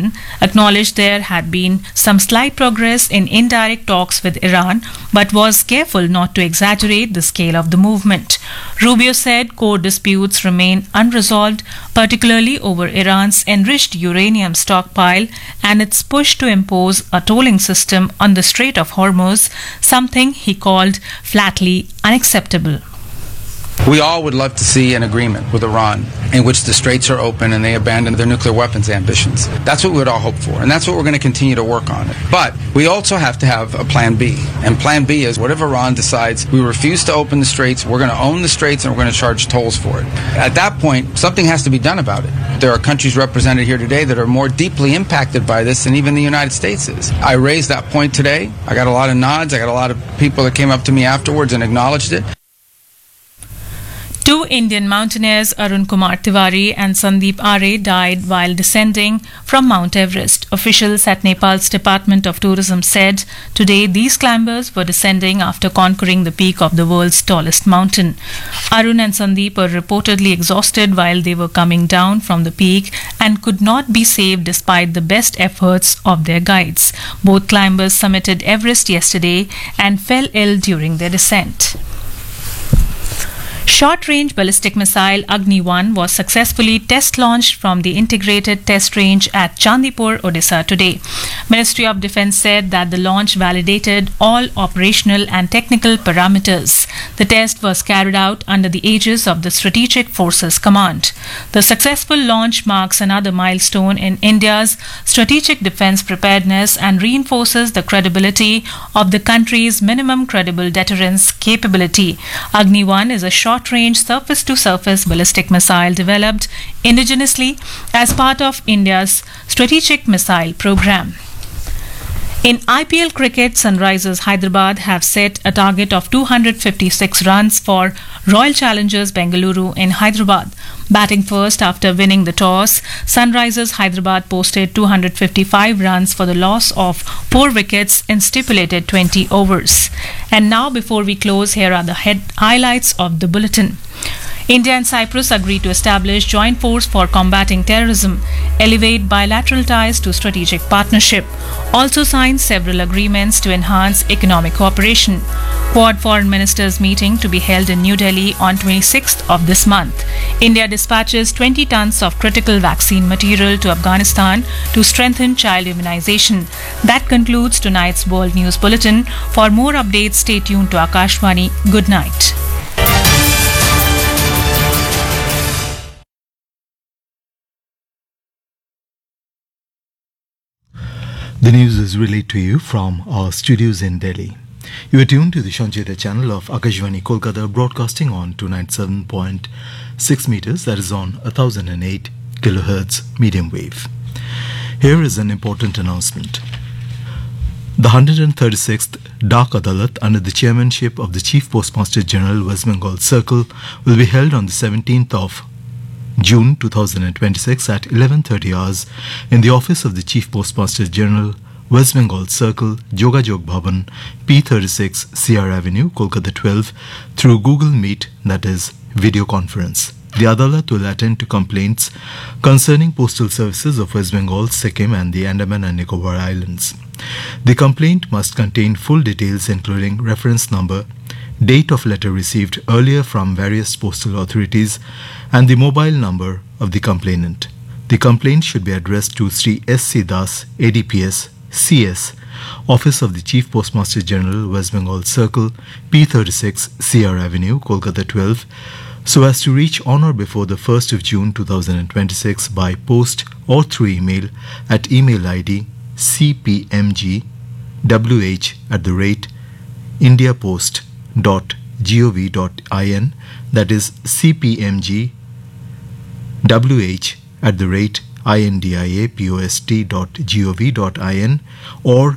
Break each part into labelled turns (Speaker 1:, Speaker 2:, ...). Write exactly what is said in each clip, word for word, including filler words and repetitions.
Speaker 1: Blinken acknowledged there had been some slight progress in indirect talks with Iran, but was careful not to exaggerate the scale of the movement. Rubio said core disputes remain unresolved, particularly over Iran's enriched uranium stockpile and its push to impose a tolling system on the Strait of Hormuz, something he called flatly unacceptable.
Speaker 2: We all would love to see an agreement with Iran in which the straits are open and they abandon their nuclear weapons ambitions. That's what we would all hope for, and that's what we're going to continue to work on. But we also have to have a plan B, and plan B is whatever Iran decides, we refuse to open the straits, we're going to own the straits, and we're going to charge tolls for it. At that point, something has to be done about it. There are countries represented here today that are more deeply impacted by this than even the United States is. I raised that point today. I got a lot of nods. I got a lot of people that came up to me afterwards and acknowledged it.
Speaker 1: Two Indian mountaineers, Arun Kumar Tiwari and Sandeep Are, died while descending from Mount Everest. Officials at Nepal's Department of Tourism said today these climbers were descending after conquering the peak of the world's tallest mountain. Arun and Sandeep were reportedly exhausted while they were coming down from the peak and could not be saved despite the best efforts of their guides. Both climbers summited Everest yesterday and fell ill during their descent. Short-range ballistic missile Agni one was successfully test-launched from the integrated test range at Chandipur, Odisha today. Ministry of Defence said that the launch validated all operational and technical parameters. The test was carried out under the aegis of the Strategic Forces Command. The successful launch marks another milestone in India's strategic defence preparedness and reinforces the credibility of the country's minimum credible deterrence capability. Agni one is a short range surface-to-surface ballistic missile developed indigenously as part of India's strategic missile program. In I P L cricket, Sunrisers Hyderabad have set a target of two hundred fifty-six runs for Royal Challengers Bengaluru in Hyderabad. Batting first after winning the toss, Sunrisers Hyderabad posted two hundred fifty-five runs for the loss of four wickets in stipulated twenty overs. And now, before we close, here are the head highlights of the bulletin. India and Cyprus agreed to establish joint force for combating terrorism, elevate bilateral ties to strategic partnership, also signed several agreements to enhance economic cooperation. Quad foreign ministers meeting to be held in New Delhi on twenty-sixth of this month. India dispatches twenty tons of critical vaccine material to Afghanistan to strengthen child immunization. That concludes tonight's World News Bulletin. For more updates, stay tuned to Akashvani. Good night.
Speaker 3: The news is relayed to you from our studios in Delhi. You are tuned to the Sancheta channel of Akashvani Kolkata, broadcasting on two ninety-seven point six meters, that is on one thousand eight kilohertz medium wave. Here is an important announcement. The one hundred thirty-sixth Dak Adalat under the chairmanship of the Chief Postmaster General, West Bengal Circle, will be held on the seventeenth of June two thousand twenty-six at eleven thirty hours in the office of the Chief Postmaster General, West Bengal Circle, Jogajog Bhavan, P thirty-six, C R Avenue, Kolkata twelve, through Google Meet, that is, video conference. The Adalat will attend to complaints concerning postal services of West Bengal, Sikkim and the Andaman and Nicobar Islands. The complaint must contain full details including reference number, date of letter received earlier from various postal authorities, and the mobile number of the complainant. The complaint should be addressed to Sri S C Das, A D P S, C S, Office of the Chief Postmaster General, West Bengal Circle, P thirty-six, C R Avenue, Kolkata twelve, so as to reach on or before the first of June two thousand twenty-six by post or through email at email I D c p m g w h at the rate indiapost dot gov dot in, that is cpmg wh at the rate indiapost dot gov dot in, or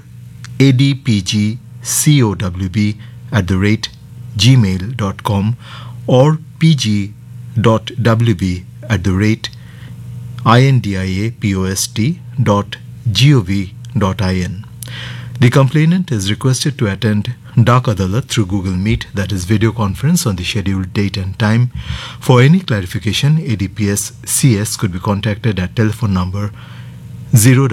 Speaker 3: adpgcowb at the rate gmail dot com, or pg.wb at the rate indiapost dot gov dot in. The complainant is requested to attend Dak Adalat through Google Meet, that is video conference, on the scheduled date and time. For any clarification, A D P S C S could be contacted at telephone number zero